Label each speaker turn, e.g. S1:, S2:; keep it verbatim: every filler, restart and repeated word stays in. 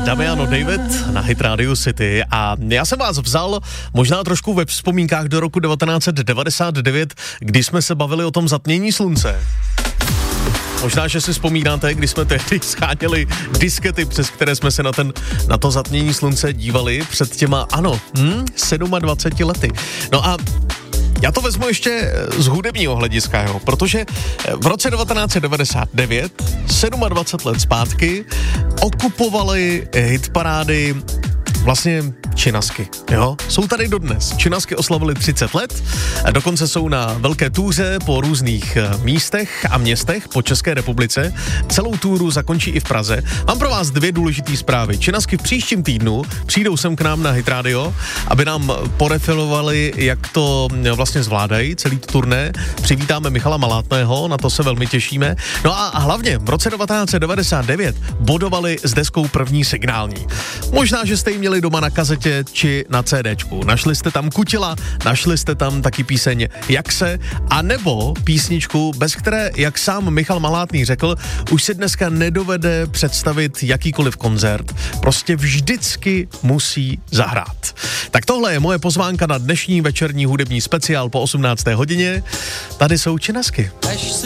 S1: Damiano David na Hit Radio City a já jsem vás vzal možná trošku ve vzpomínkách do roku devatenáct set devadesát devět, kdy jsme se bavili o tom zatmění slunce. Možná, že si vzpomínáte, když jsme tehdy scháněli diskety, přes které jsme se na, ten, na to zatmění slunce dívali před těma, ano, hm, dvaceti sedmi lety. No a já to vezmu ještě z hudebního hlediska, jo, protože v roce devatenáct set devadesát devět, dvacet sedm let zpátky, okupovali hitparády vlastně činasky, jo. Jsou tady dodnes. Činasky oslavili třicet let, dokonce jsou na velké túře po různých místech a městech po České republice. Celou túru zakončí i v Praze. Mám pro vás dvě důležité zprávy. Činasky v příštím týdnu přijdou sem k nám na Hit Radio, aby nám porefilovali, jak to vlastně zvládají, celý to turné. Přivítáme Michala Malátného, na to se velmi těšíme. No a hlavně v roce devatenáct set devadesát devět bodovali s deskou První signální. Možná, že jste ji měli doma na kazetě či na CDčku. Našli jste tam Kutila, našli jste tam taky píseň Jak se, a nebo písničku, bez které, jak sám Michal Malátný řekl, už si dneska nedovede představit jakýkoliv koncert. Prostě vždycky musí zahrát. Tak tohle je moje pozvánka na dnešní večerní hudební speciál po osmnácté hodině. Tady jsou Činasky.